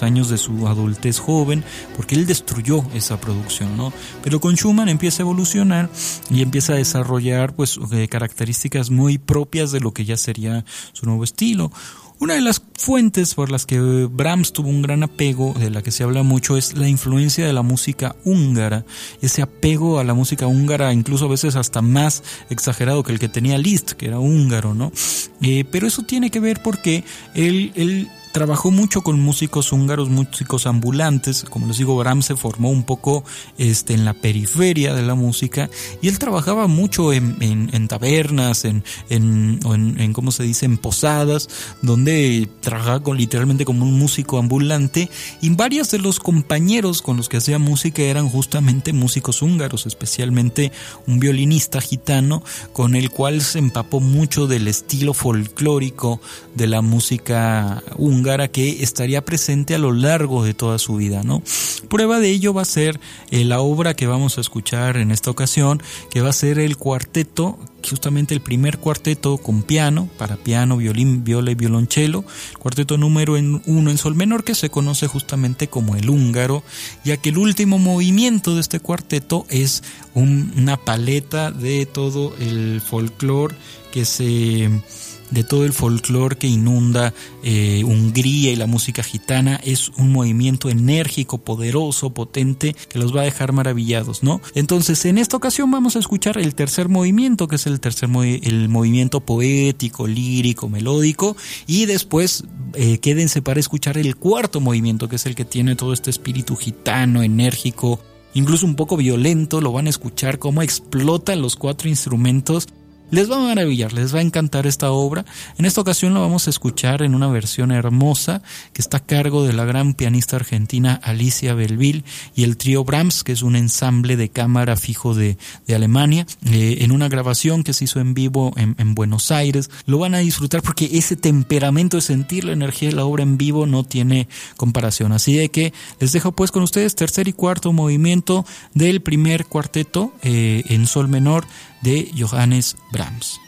años de su adultez joven, porque él destruyó esa producción, ¿no? Pero con Schumann empieza a evolucionar y empieza a desarrollar pues características muy propias de lo que ya sería su nuevo estilo. Una de las fuentes por las que Brahms tuvo un gran apego, de la que se habla mucho, es la influencia de la música húngara. Ese apego a la música húngara, incluso a veces hasta más exagerado que el que tenía Liszt, que era húngaro, ¿no? Pero eso tiene que ver porque él trabajó mucho con músicos húngaros, músicos ambulantes. Como les digo, Brahms se formó un poco en la periferia de la música, y él trabajaba mucho en tabernas, en ¿cómo se dice?, en posadas, donde trabajaba literalmente como un músico ambulante, y varios de los compañeros con los que hacía música eran justamente músicos húngaros, especialmente un violinista gitano con el cual se empapó mucho del estilo folclórico de la música húngara, que estaría presente a lo largo de toda su vida, ¿no? Prueba de ello va a ser la obra que vamos a escuchar en esta ocasión, que va a ser el cuarteto, justamente el primer cuarteto con piano, para piano, violín, viola y violonchelo, cuarteto número 1 en sol menor, que se conoce justamente como el húngaro, ya que el último movimiento de este cuarteto es una paleta de todo el folclore que inunda Hungría y la música gitana. Es un movimiento enérgico, poderoso, potente, que los va a dejar maravillados, ¿no? Entonces, en esta ocasión vamos a escuchar el tercer movimiento, que es el movimiento poético, lírico, melódico, y después quédense para escuchar el cuarto movimiento, que es el que tiene todo este espíritu gitano, enérgico, incluso un poco violento. Lo van a escuchar cómo explotan los 4 instrumentos. Les va a maravillar, les va a encantar esta obra. En esta ocasión lo vamos a escuchar en una versión hermosa que está a cargo de la gran pianista argentina Alicia Belleville y el trío Brahms, que es un ensamble de cámara fijo de Alemania, en una grabación que se hizo en vivo en Buenos Aires. Lo van a disfrutar porque ese temperamento de sentir la energía de la obra en vivo no tiene comparación. Así de que les dejo pues con ustedes tercer y cuarto movimiento del primer cuarteto en sol menor de Johannes Brahms.